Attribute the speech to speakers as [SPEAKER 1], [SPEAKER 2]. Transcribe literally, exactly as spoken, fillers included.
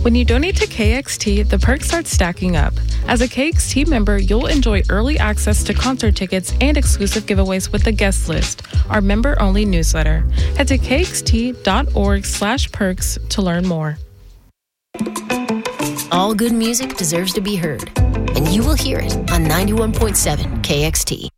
[SPEAKER 1] When you donate to K X T, the perks start stacking up. As a K X T member, you'll enjoy early access to concert tickets and exclusive giveaways with the guest list, our member-only newsletter. Head to kxt.org slash perks to learn more.
[SPEAKER 2] All good music deserves to be heard, and you will hear it on ninety-one point seven K X T.